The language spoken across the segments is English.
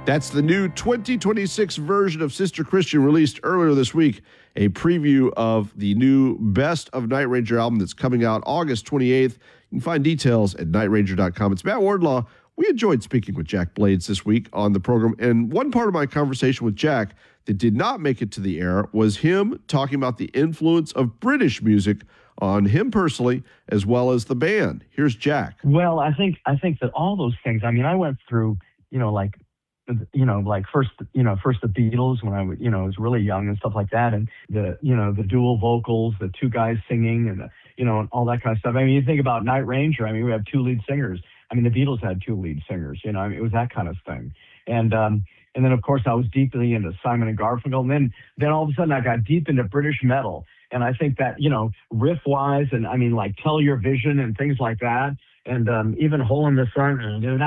That's the new 2026 version of Sister Christian released earlier this week, a preview of the new Best of Night Ranger album that's coming out August 28th. You can find details at nightranger.com. It's Matt Wardlaw. We enjoyed speaking with Jack Blades this week on the program, and one part of my conversation with Jack that did not make it to the air was him talking about the influence of British music on him personally, as well as the band. Here's Jack. Well, I think that all those things, I mean, I went through, first the Beatles when I was really young and stuff like that. And the dual vocals, the two guys singing and and all that kind of stuff. I mean, you think about Night Ranger, I mean, we have two lead singers. I mean, the Beatles had two lead singers, I mean, it was that kind of thing. And then of course I was deeply into Simon and Garfunkel. And then all of a sudden I got deep into British metal. And I think that, riff wise, and I mean, like Tell Your Vision and things like that. And even Hole in the Sun.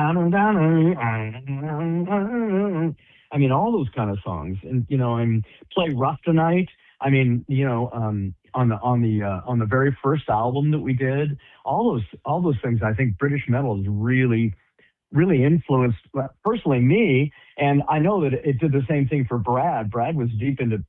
I mean, all those kind of songs. And, and Play Rough Tonight. I mean, on the very first album that we did, all those things, I think British metal has really, really influenced personally me. And I know that it did the same thing for Brad. Brad was deep into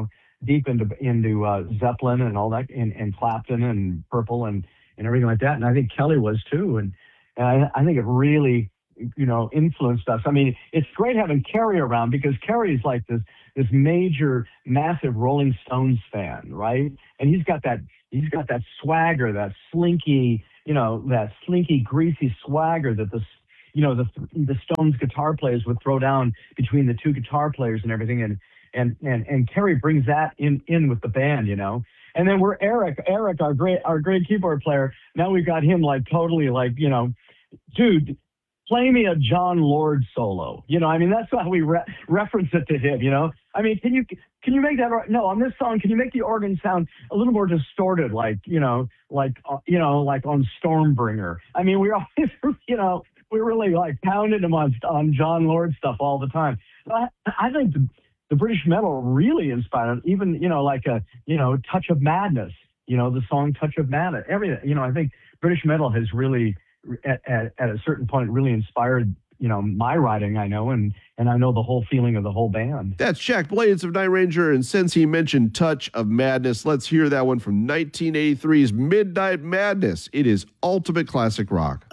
Zeppelin and all that, and Clapton and Purple and everything like that. And I think Kelly was too. And I think it really, influenced us. I mean, it's great having Kerry around because Kerry is like this major, massive Rolling Stones fan, right? And he's got that swagger, that slinky, greasy swagger that the Stones guitar players would throw down between the two guitar players and everything. And Kerry brings that in with the band, And then we're Eric, our great keyboard player. Now we've got him like totally like, dude, play me a John Lord solo. I mean, that's how we reference it to him, I mean, can you make that, no, on this song, can you make the organ sound a little more distorted, like on Stormbringer? I mean, we always, we really like pounded him on John Lord stuff all the time. I think the British metal really inspired, even, Touch of Madness, the song Touch of Madness, everything, I think British metal has really, at a certain point, really inspired, my writing, I know, and I know the whole feeling of the whole band. That's Jack Blades of Night Ranger, and since he mentioned Touch of Madness, let's hear that one from 1983's Midnight Madness. It is ultimate classic rock.